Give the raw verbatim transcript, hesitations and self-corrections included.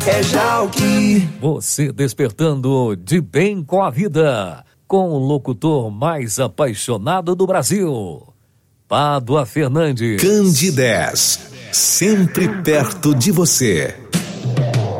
É Jalki. Você despertando de bem com a vida, com o locutor mais apaixonado do Brasil, Pádua Fernandes. Candidez, sempre perto de você.